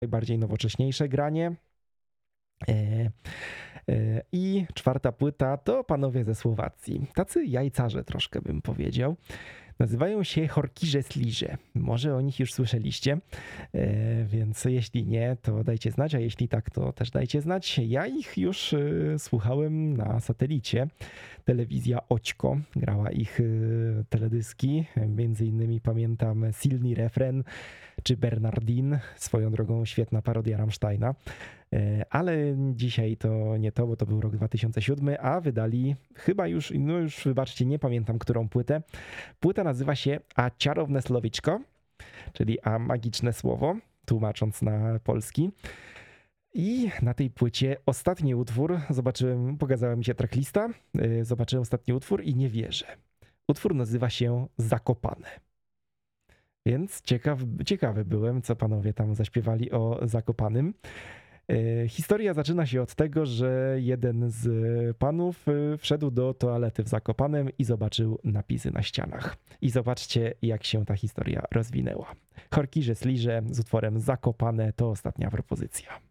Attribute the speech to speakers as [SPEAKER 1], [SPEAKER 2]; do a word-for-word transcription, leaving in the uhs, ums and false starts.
[SPEAKER 1] Bardziej nowocześniejsze granie. E, e, I czwarta płyta to panowie ze Słowacji. Tacy jajcarze troszkę bym powiedział. Nazywają się Horkirze Sliże. Może o nich już słyszeliście, e, więc jeśli nie, to dajcie znać, a jeśli tak, to też dajcie znać. Ja ich już e, słuchałem na satelicie. Telewizja Oćko grała ich e, teledyski. Między innymi pamiętam Silny Refren czy Bernardin. Swoją drogą świetna parodia Rammsteina. Ale dzisiaj to nie to, bo to był rok dwa tysiące siódmy, a wydali chyba już, no już wybaczcie, nie pamiętam którą płytę. Płyta nazywa się A czarowne słowiczko, czyli A magiczne słowo, tłumacząc na polski. I na tej płycie ostatni utwór, zobaczyłem, pokazała mi się tracklista, zobaczyłem ostatni utwór i nie wierzę. Utwór nazywa się Zakopane. Więc ciekaw, ciekawy byłem, co panowie tam zaśpiewali o Zakopanym. Historia zaczyna się od tego, że jeden z panów wszedł do toalety w Zakopanem i zobaczył napisy na ścianach. I zobaczcie, jak się ta historia rozwinęła. Horkirze Sliże z utworem Zakopane to ostatnia propozycja.